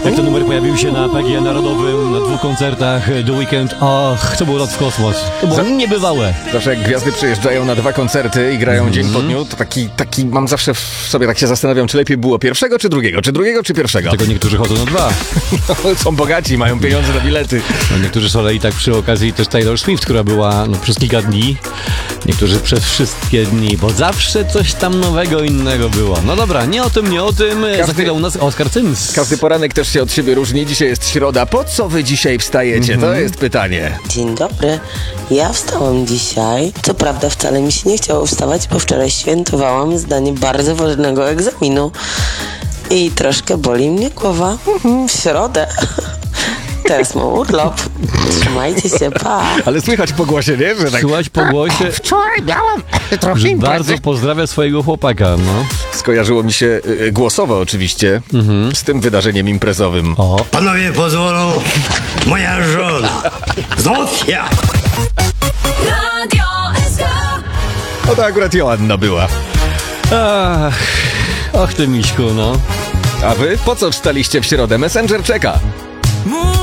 Jak ten numer pojawił się na PGA Narodowym na 2 koncertach The Weeknd, ach, to był lot w kosmos. To było niebywałe. Zawsze jak gwiazdy przyjeżdżają na 2 koncerty i grają dzień po dniu, to taki mam zawsze w sobie, tak się zastanawiam, czy lepiej było pierwszego, czy drugiego, czy pierwszego. Tylko niektórzy chodzą na 2. No, są bogaci, mają pieniądze na bilety. No, niektórzy szaleli tak przy okazji też Taylor Swift, która była przez kilka dni. Niektórzy przez wszystkie dni, bo zawsze coś tam nowego, innego było. No dobra, nie o tym. Za chwilę u nas Oskar Cyms. Każdy poranek też się od siebie różni. Dzisiaj jest środa. Po co wy dzisiaj wstajecie? To jest pytanie. Dzień dobry. Ja wstałam dzisiaj. Co prawda wcale mi się nie chciało wstawać, bo wczoraj świętowałam zdanie bardzo ważnego egzaminu. I troszkę boli mnie głowa. W środę. Teraz mam urlop. Trzymajcie się, pa. Ale słychać po głosie, nie? Że tak Słuchać po głosie, wczoraj miałam trochę że bardzo pozdrawia swojego chłopaka, no. skojarzyło mi się głosowo oczywiście z tym wydarzeniem imprezowym. O. Panowie pozwolą, moja żona Zofia. Radio SK. No to akurat Joanna była. Ach ty miśku, no. A wy po co wstaliście w środę? Messenger czeka.